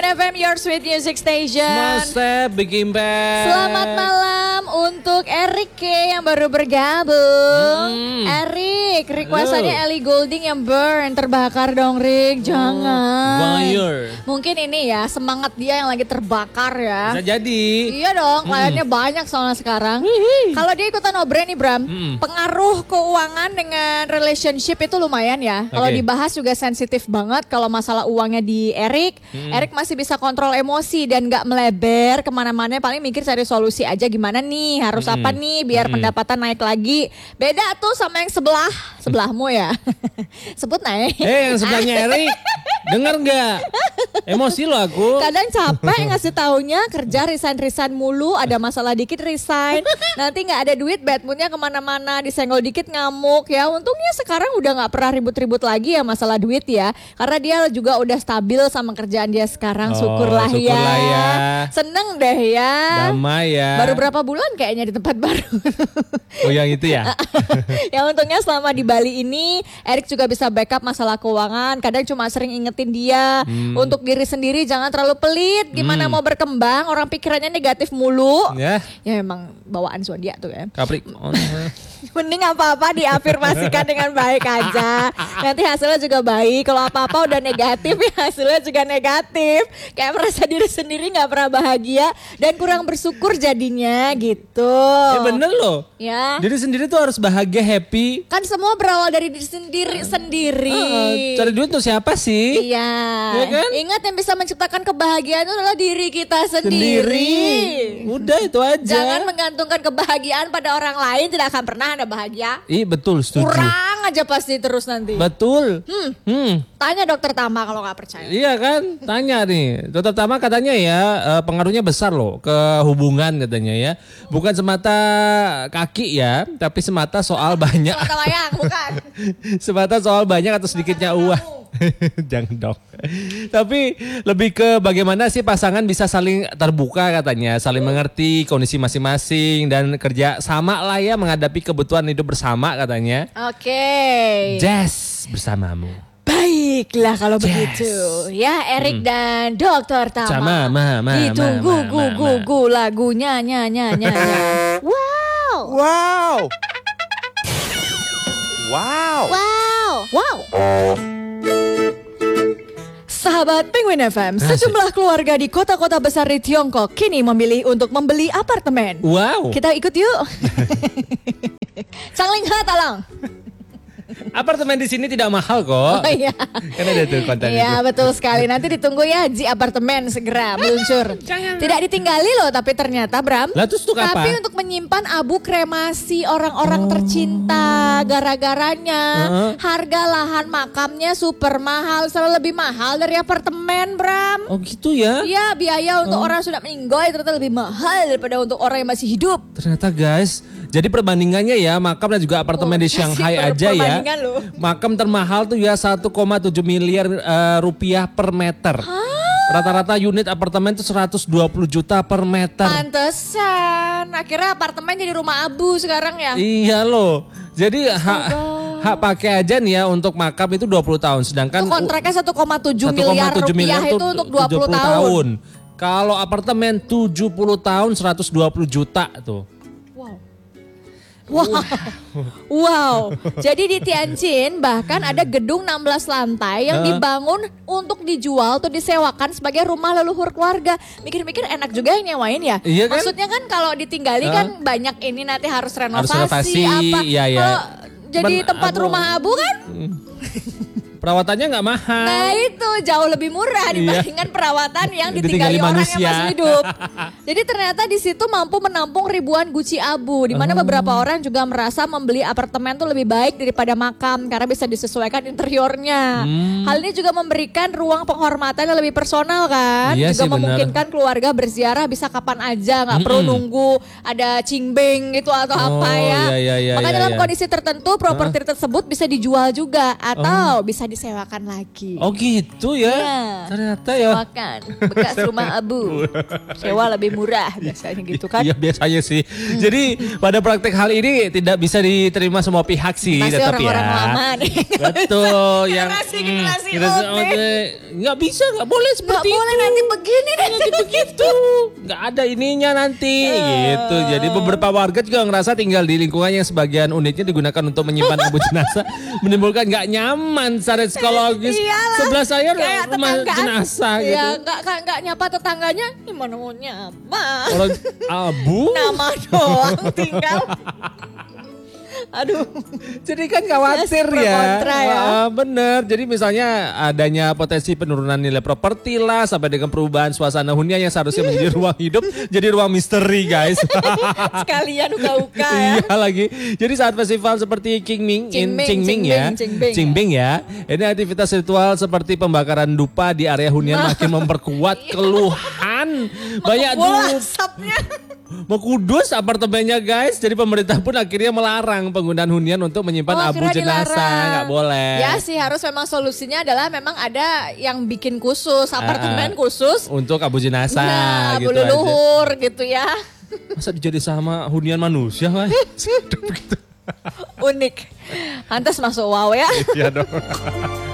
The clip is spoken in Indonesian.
Penguin FM, your sweet music station. Masa bikin band. Selamat malam untuk Erik yang baru bergabung. Erik, requestannya Ellie Goulding yang burn. Terbakar dong Rick, jangan. Fire. Mungkin ini ya semangat dia yang lagi terbakar ya. Bisa jadi. Iya dong, kliennya banyak soalnya sekarang. Kalau dia ikutan obrol nih Bram, pengaruh keuangan dengan relationship itu lumayan ya. Kalau dibahas juga sensitif banget kalau masalah uangnya di Erik. Erik masih bisa kontrol emosi dan gak melebar kemana-mana. Paling mikir cari solusi aja gimana nih, harus apa nih biar pendapatan naik lagi. Beda tuh sama yang sebelahmu ya. Sebut naik. Yang sebelahnya Erik, denger gak? Emosi lo aku. Kadang capek ngasih taunya, kerja resign mulu, ada masalah dikit resign. Nanti gak ada duit, bad moodnya kemana-mana, disenggol dikit ngamuk ya. Untungnya sekarang udah gak pernah ribut-ribut lagi ya masalah duit ya. Karena dia juga udah stabil sama kerjaan dia sekarang, syukurlah ya. Seneng deh ya. Damai ya. Baru berapa bulan kayaknya di tempat baru. Oh yang itu ya. Ya untungnya selama di Bali ini Erik juga bisa backup masalah keuangan. Kadang cuma sering ingetin dia untuk diri sendiri jangan terlalu pelit. Gimana mau berkembang, orang pikirannya negatif mulu. Ya emang bawaan zodiak tuh ya. Capricorn. Mending apa-apa diafirmasikan dengan baik aja. Nanti hasilnya juga baik. Kalau apa-apa udah negatif ya hasilnya juga negatif. Kayak merasa diri sendiri gak pernah bahagia dan kurang bersyukur jadinya gitu. Ya bener loh. Ya. Diri sendiri tuh harus bahagia, happy. Kan semua berawal dari diri sendiri. Cari duit tuh siapa sih? Iya. Ya kan? Ingat yang bisa menciptakan kebahagiaan itu adalah diri kita sendiri. Udah itu aja. Jangan menggantungkan kebahagiaan pada orang lain, tidak akan pernah Anda bahagia. Betul, setuju. Kurang aja pasti terus nanti. Betul. Tanya dokter Tama kalau nggak percaya. Iya kan, tanya nih. Dokter Tama katanya ya pengaruhnya besar loh ke hubungan katanya ya. Bukan semata kaki ya, tapi semata soal banyak. Semata wayang, bukan. Semata soal banyak atau sedikitnya uang. Jangan dong. Tapi lebih ke bagaimana sih pasangan bisa saling terbuka katanya, saling mengerti kondisi masing-masing dan kerja sama lah ya menghadapi kebutuhan hidup bersama katanya. Oke. Jazz bersamamu. Baiklah kalau begitu ya Erik dan Dokter Tama. Ditunggu lagunya nya. Wow. Wow. Wow. Wow. Wow. Sahabat Penguin FM, sejumlah keluarga di kota-kota besar di Tiongkok kini memilih untuk membeli apartemen. Wow. Kita ikut yuk. Cangling tolong. Apartemen di sini tidak mahal kok. Oh iya. Kan ada tuh konten Iya itu. betul sekali. Nanti ditunggu ya Ji Apartemen segera meluncur. Tidak ditinggali loh tapi ternyata Bram. Lah terus untuk apa? Tapi untuk menyimpan abu kremasi orang-orang tercinta. Gara-garanya harga lahan makamnya super mahal. Selalu lebih mahal dari apartemen Bram. Oh gitu ya? Iya biaya untuk orang sudah meninggal ternyata lebih mahal daripada untuk orang yang masih hidup. Ternyata guys, jadi perbandingannya ya makam dan juga apartemen di Shanghai aja ya. Makam termahal tuh ya 1,7 miliar rupiah per meter. Rata-rata unit apartemen tuh 120 juta per meter. Pantesan, akhirnya apartemen jadi rumah abu sekarang ya. Iya loh. Jadi hak pakai aja nih ya untuk makam itu 20 tahun. Sedangkan itu kontraknya 1,7 miliar rupiah itu untuk 20 tahun. Kalau apartemen 70 tahun 120 juta tuh. Wow. Jadi di Tianjin bahkan ada gedung 16 lantai yang dibangun untuk dijual atau disewakan sebagai rumah leluhur keluarga. Mikir-mikir enak juga yang nyewain ya. Iya kan? Maksudnya kan kalau ditinggali kan banyak ini nanti harus renovasi, apa. Iya. Kalau jadi tempat rumah abu kan? Perawatannya nggak mahal. Nah itu jauh lebih murah dibandingkan perawatan yang ditinggali orang manusia. yang masih hidup. Jadi ternyata di situ mampu menampung ribuan guci abu. Di mana beberapa orang juga merasa membeli apartemen tuh lebih baik daripada makam karena bisa disesuaikan interiornya. Hal ini juga memberikan ruang penghormatan yang lebih personal kan. Iya juga sih, memungkinkan keluarga berziarah bisa kapan aja, nggak perlu nunggu ada cingbeng gitu atau apa ya. Iya, Maka dalam kondisi tertentu properti tersebut bisa dijual juga atau bisa disewakan lagi. Oh gitu ya. Ternyata ya. Sewakan bekas rumah abu. Sewa lebih murah biasanya gitu kan. Iya biasanya sih. Jadi pada praktek hal ini tidak bisa diterima semua pihak sih. Pasti tetap orang-orang ya. lama nih. Betul. Generasi old nih. nggak bisa, nggak boleh seperti Nggak boleh nanti begini deh. Nanti begitu, nggak ada ininya nanti gitu. Jadi beberapa warga juga ngerasa tinggal di lingkungan yang sebagian unitnya digunakan untuk menyimpan abu jenazah menimbulkan nggak nyaman secara psikologis. Iyalah, Sebelah saya kayak rumah tetanggaan. jenazah gitu. Iya, nggak nyapa tetangganya. Gimana mau nyapa? Orang abu. Nama doang tinggal. Aduh. Jadi kan khawatir Pro ya. kontra ya. Bener. Jadi misalnya adanya potensi penurunan nilai properti lah sampai dengan perubahan suasana hunian yang seharusnya menjadi ruang hidup jadi ruang misteri guys. Sekalian uka-uka ya. Iya lagi. Jadi saat festival seperti Qingming ya. Ini aktivitas ritual seperti pembakaran dupa di area hunian makin memperkuat keluhan banyak Bola dupa. asapnya. Mengkudus apartemennya guys. Jadi pemerintah pun akhirnya melarang penggunaan hunian untuk menyimpan abu akhirnya jenazah. dilarang. Nggak boleh. Ya sih harus memang solusinya adalah memang ada yang bikin khusus, apartemen khusus. Untuk abu jenazah Nah, gitu aja. leluhur gitu ya. Masa dijadi sama hunian manusia guys? Unik. Pantas masuk wow ya. Iya dong.